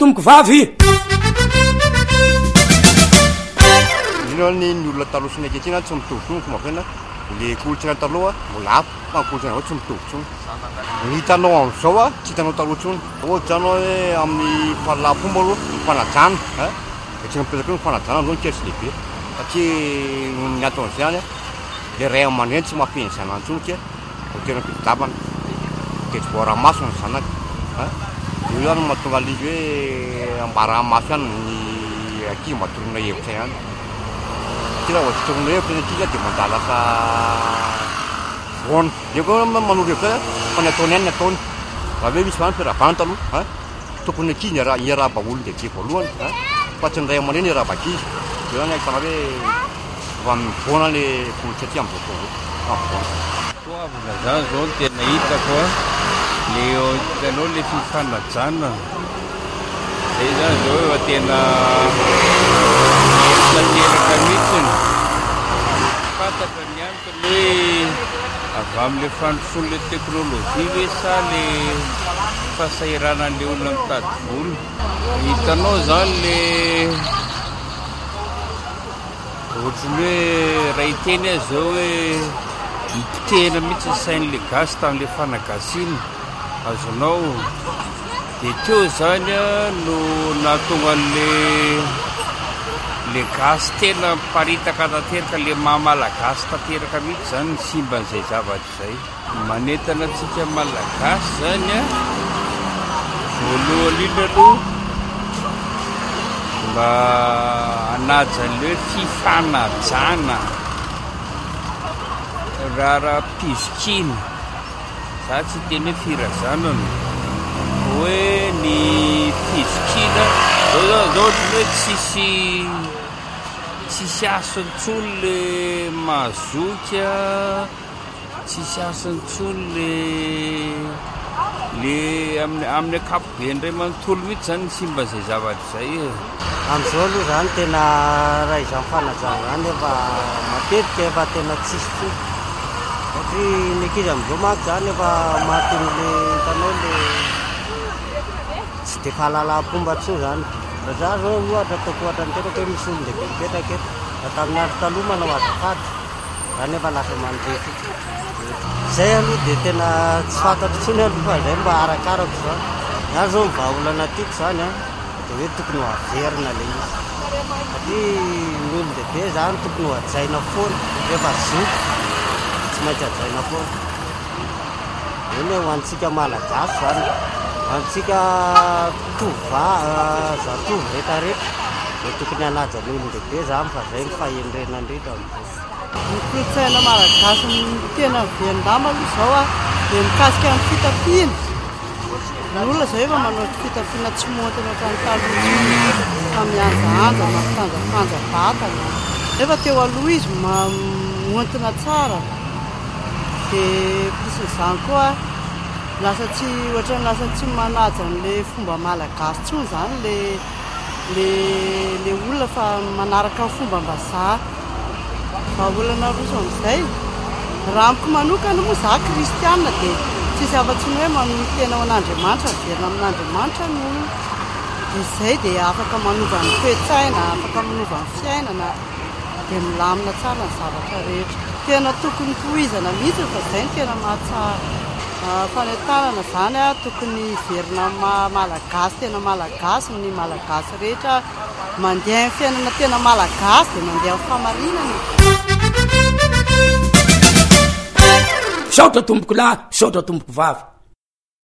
tomboko vavy ino ny olona taloha sy nakehitrina tsy mitovy tsony fomba fena le kolotsana taloha mbola hafa fa kolotsana ao tsy mitovy tsony ny hitanao am'izao a tsy hitanao taloha tsony ohatsy zany hoe amin'ny fahalalaham-pomba aloha mifanajana de tsy mipetraka eo mifanajana zao ny kery tsy lehibe satria ny aton'izany a le ray aman-dreny tsy mahafeny zanany tsony ke ho tena fitidavana de tsy voaramaso ny zanaka io zany mahatonga alizy hoe ambaramaso ihany ny aky matorona hevitra ihany tia raha ohatry torona hevitra ny atika de mandalaka voana de koa manoro hevitra fa ny ataony ihany ny ataony raha hoe misy vany firavana taloha tokony aky iarahaba olona de ke voalohany fa tsy ny ray aman-dreny iarahaba aky izy io zany ahitana hoe fa mivoana le kolotsy aty am'zao voana toavina zany zao ny tena hitako le hitanao le fifanajana zay zany zao efa tena tanteraka mihitsiny fantatra ny antony hoe avy amin'le fandrosoan'le teknôlôjia hoe sa le fahasairanan'le olona mitady vola hitanao zany le ohatrany hoe raha hiteny azy zao hoe mipotehana mihitsy ny sain'le gasy tamin'le fanagasiana azonao de teo zany a no nahatonga le gasy tena miparitaka tanteraka le mahamalagasy tanteraka mihitsy zany ny simban'izay zavatra zay manentana antsika malagasy zany a voalohany iny aloha mba anajan'le hoe fifanajana raha pizokina za tsy teny hoe firazanana hoe ny pizokina zao ohatra hoe tsisy asantsony le mazoka tsisy asantsony le amin'ny akapobe ndray manontolo mihitsy zany ny simban'izay zavatra zay am'izao aloha zany tena raha izany fanajana zany efa matetika efa tena tsisy tsony satria ny ankizy am'izao manko zany efa mahatony le hitanao le tsy de fahalalaham-pomba tsony zany fa za zao ohatra ataoko ohatra ny teraka hoe misy olo lehibe mipetraka eto da tamin'ny andro taloha manao azafady zany efa lasa mandrefy zay aloha de tena tsy fantatro tsony aloha fa zay mba arakarako zany za zao mivahaolana tiako zany de hoe tokony ho averina le izy satria ny olo lehibe zany tokony ho ajaina foana rehefa zoky tsy maintsy ajaina foana eny ho antsika malagasy zany antsika zatovo rehetrarehetra de tokony hanaja ny olo lehibe zany fa zay ny fahendrena indrindra ny kolotsaina malagasy tena vendama aloha zao a de mikasika amin'ny fitafiana ny olona zao efa manao fitafiana tsy montana tantaloha famianjaanja mampitanjafanja vatana efa teo aloha izy montina tsara de pisyn'izany koa lasa tsy ohatrany lasa tsy manaja n'le fomba malagasy tsony zany le olona fa manaraka fomba mbazaha fa olana roso am'izay raha amiko manokana moa za kristiana de tsisy afa-tsiny hoe manohy tena ao an'andriamanitra verina amin'andriamanitra ny olona de zay de afaka manova ny toe-tsaina afaka manova ny fiainana de milamina tsara ny zavatra rehetra tena tokony tohizana mihitsy fa zay ny tena mahatsara fanentanana zany a tokony verina malagasy tena malagasy ny malagasy rehetra mandeha ny fiainana tena malagasy de mandeha ny famarinana saotra tomboko lahy saotra tomboko vavy